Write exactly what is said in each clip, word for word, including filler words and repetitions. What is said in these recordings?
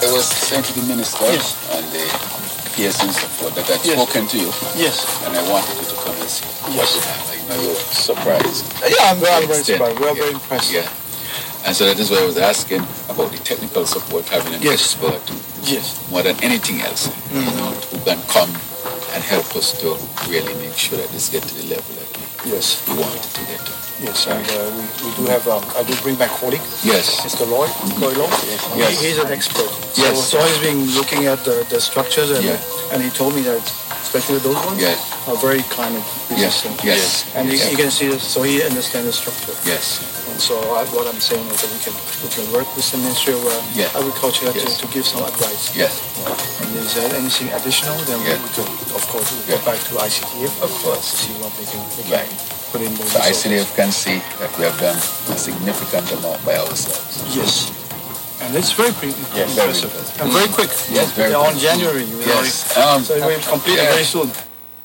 I was saying to the minister yes. and the P S and support that I'd yes. spoken to you. Yes. And I wanted you to come and see yes. what you have. Like, you know, you're surprised. Yeah, I'm very, I'm very extent. surprised. We are yeah. very impressed. Yeah. And so that is why I was asking about the technical support, having an yes. expert. Yes. More than anything else. Mm. You know, who can come and help us to really make sure that this get to the level that we, yes. we want it to get to. Yes, and uh, we, we do have, um, I do bring my colleague, yes. Mister Lloyd, Lloyd Long. Yes. He, he's an expert. Yes. So, so he's been looking at the, the structures, and, yeah. and he told me that, especially those ones, yeah. are very climate resistant. Yes. yes. And yes. He, he can see this, so he understands the structure. Yes. And so I, what I'm saying is that we can we can work with the Ministry of uh, yeah. Agriculture yes. to, to give some advice. Yes. And is there anything additional? Then yeah. we could, of course, we'll yeah. go back to I C T F, of course, to see what they can, they can right. put in the so I C T F can see that we have done a significant amount by ourselves. Yes. And it's very pre- yes, impressive. Very and very quick. Yes, very They're quick. on January. Yes. Know, um, so we'll complete yeah. it very soon.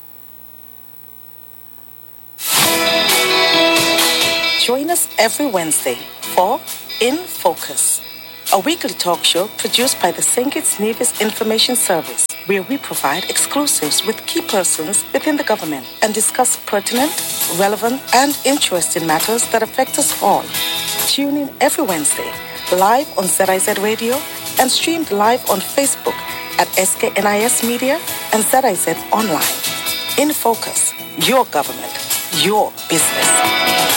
Join us every Wednesday for In Focus, a weekly talk show produced by the Saint Kitts Nevis Information Service, where we provide exclusives with key persons within the government and discuss pertinent, relevant, and interesting matters that affect us all. Tune in every Wednesday, live on Z I Z Radio and streamed live on Facebook at S K N I S Media and Z I Z Online. In Focus, your government, your business.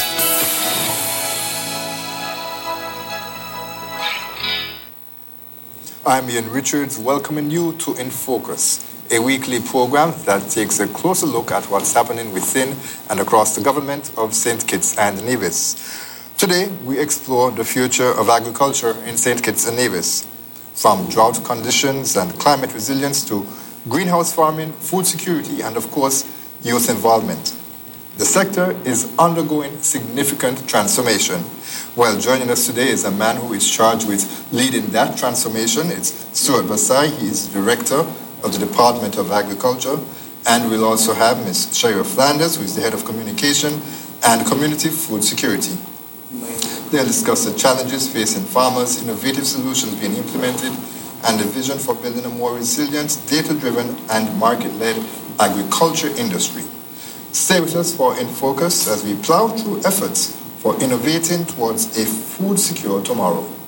I'm Ian Richards, welcoming you to In Focus, a weekly program that takes a closer look at what's happening within and across the government of Saint Kitts and Nevis. Today, we explore the future of agriculture in Saint Kitts and Nevis, from drought conditions and climate resilience to greenhouse farming, food security, and of course, youth involvement. The sector is undergoing significant transformation. Well, joining us today is a man who is charged with leading that transformation. It's Stuart Vasai. He is Director of the Department of Agriculture. And we'll also have Miz Shira Flanders, who is the Head of Communication and Community Food Security. They'll discuss the challenges facing farmers, innovative solutions being implemented, and the vision for building a more resilient, data-driven, and market-led agriculture industry. Stay with us for In Focus as we plow through efforts for innovating towards a food-secure tomorrow.